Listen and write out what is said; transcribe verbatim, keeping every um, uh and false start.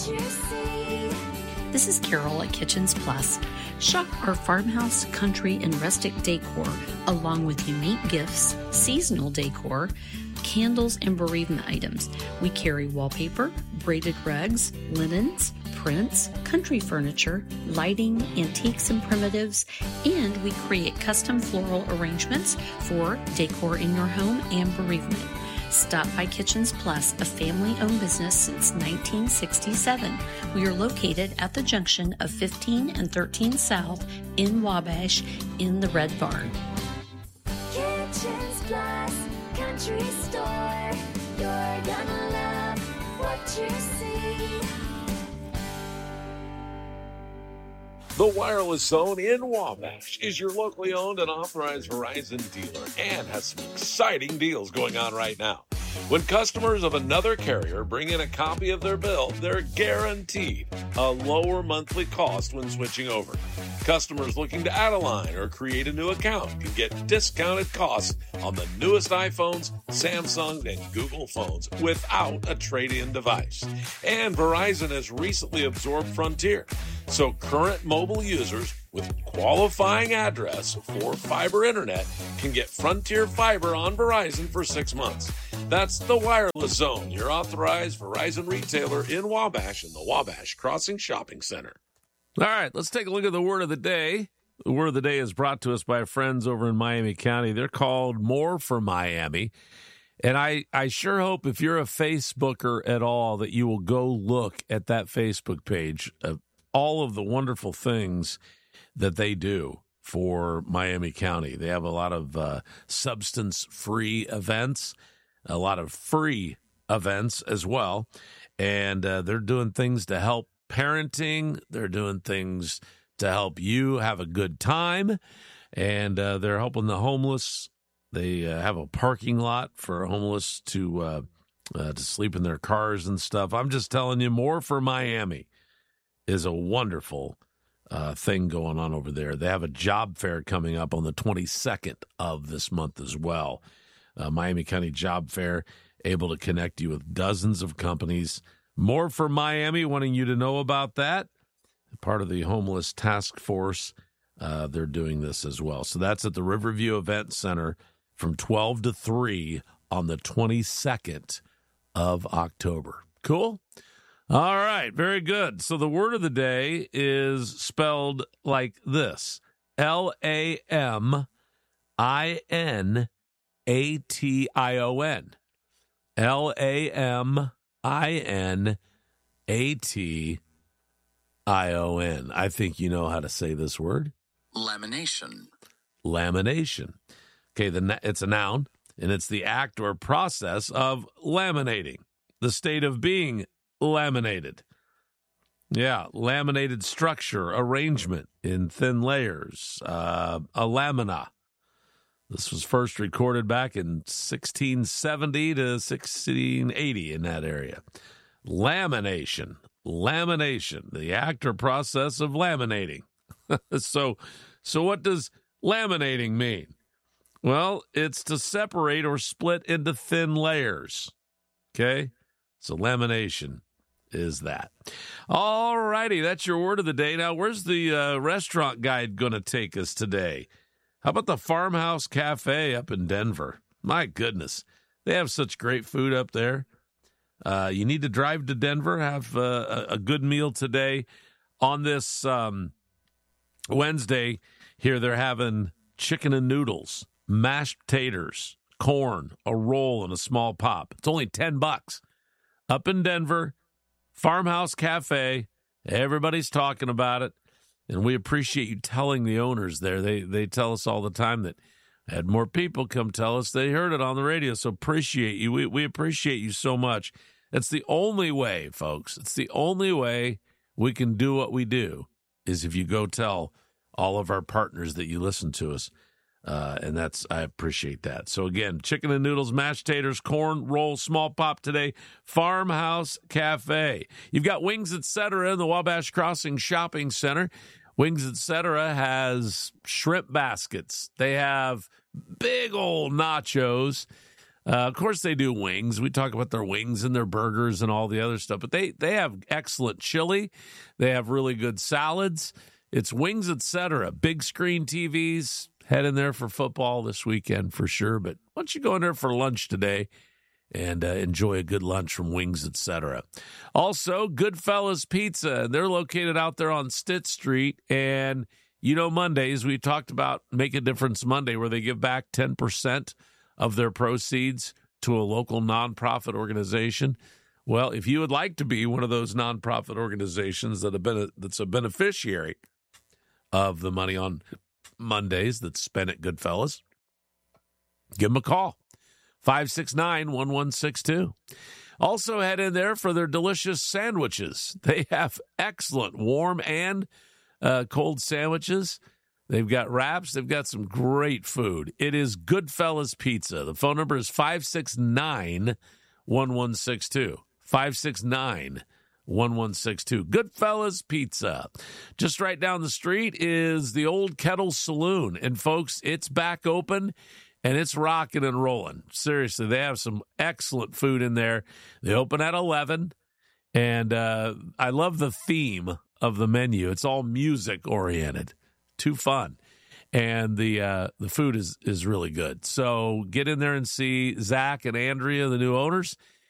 This is Carol at Kitchens Plus. Shop our farmhouse, country, and rustic decor, along with unique gifts, seasonal decor, candles, and bereavement items. We carry wallpaper, braided rugs, linens, prints, country furniture, lighting, antiques and primitives, and we create custom floral arrangements for decor in your home and bereavement. Stop by Kitchens Plus, a family-owned business since nineteen sixty-seven. We are located at the junction of fifteen and thirteen South in Wabash in the Red Barn. Kitchens Plus, country store. You're gonna love what you see. The Wireless Zone in Wabash is your locally owned and authorized Verizon dealer and has some exciting deals going on right now. When customers of another carrier bring in a copy of their bill, they're guaranteed a lower monthly cost when switching over. Customers looking to add a line or create a new account can get discounted costs on the newest iPhones, Samsung, and Google phones without a trade-in device. And Verizon has recently absorbed Frontier, so current mobile users with qualifying address for fiber internet can get Frontier Fiber on Verizon for six months. That's the Wireless Zone, your authorized Verizon retailer in Wabash and the Wabash Crossing Shopping Center. All right, let's take a look at the word of the day. The word of the day is brought to us by friends over in Miami County. They're called More for Miami. And I, I sure hope if you're a Facebooker at all that you will go look at that Facebook page of all of the wonderful things that they do for Miami County. They have a lot of uh, substance-free events, a lot of free events as well. And uh, they're doing things to help parenting. They're doing things to help you have a good time. And uh, they're helping the homeless. They uh, have a parking lot for homeless to uh, uh, to sleep in their cars and stuff. I'm just telling you, More for Miami is a wonderful uh, thing going on over there. They have a job fair coming up on the twenty-second of this month as well. Uh, Miami County Job Fair, able to connect you with dozens of companies. More for Miami, wanting you to know about that. Part of the Homeless Task Force, uh, they're doing this as well. So that's at the Riverview Event Center from twelve to three on the twenty-second of October. Cool? All right, very good. So the word of the day is spelled like this: L A M I N A T I O N. L A M I N A T I O N. I think you know how to say this word. Lamination. Lamination. Okay, the, it's a noun, and it's the act or process of laminating, the state of being laminated. Yeah, laminated structure, arrangement in thin layers, uh, a lamina. This was first recorded back in sixteen seventy to sixteen eighty in that area. Lamination, lamination, the act or process of laminating. so, so what does laminating mean? Well, it's to separate or split into thin layers. Okay, so lamination is that. All righty, that's your word of the day. Now, where's the uh, restaurant guide going to take us today? How about the Farmhouse Cafe up in Denver? My goodness, they have such great food up there. Uh, you need to drive to Denver, have uh, a good meal today. On this um, Wednesday here, they're having chicken and noodles, mashed taters, corn, a roll, and a small pop. It's only ten bucks. Up in Denver, Farmhouse Cafe. Everybody's talking about it. And we appreciate you telling the owners there. They they tell us all the time that had more people come tell us they heard it on the radio. So appreciate you. We, we appreciate you so much. It's the only way, folks. It's the only way we can do what we do is if you go tell all of our partners that you listen to us. Uh, and that's, I appreciate that. So again, chicken and noodles, mashed taters, corn, roll, small pop today, Farmhouse Cafe. You've got Wings Etc. in the Wabash Crossing Shopping Center. Wings Etc. has shrimp baskets. They have big old nachos. Uh, of course, they do wings. We talk about their wings and their burgers and all the other stuff, but they, they have excellent chili. They have really good salads. It's Wings, et cetera. Big screen T Vs. Head in there for football this weekend for sure. But why don't you go in there for lunch today and uh, enjoy a good lunch from Wings, et cetera. Also, Goodfellas Pizza. They're located out there on Stitt Street. And, you know, Mondays, we talked about Make a Difference Monday, where they give back ten percent of their proceeds to a local nonprofit organization. Well, if you would like to be one of those nonprofit organizations that have been a, that's a beneficiary of the money on Mondays that's spent at Goodfellas, give them a call, five six nine, one one six two. Also head in there for their delicious sandwiches. They have excellent warm and uh, cold sandwiches. They've got wraps. They've got some great food. It is Goodfellas Pizza. The phone number is five six nine, one one six two. five six nine, one one six two. Goodfellas Pizza. Just right down the street is the Old Kettle Saloon. And, folks, it's back open, and it's rocking and rolling. Seriously, they have some excellent food in there. They open at eleven, and uh, I love the theme of the menu. It's all music-oriented. Too fun. And the uh, the food is, is really good. So get in there and see Zach and Andrea, the new owners,